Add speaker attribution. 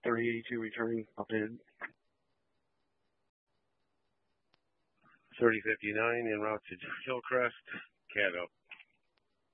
Speaker 1: 3082 returning, updated. 3059 en route to Hillcrest, CAD up.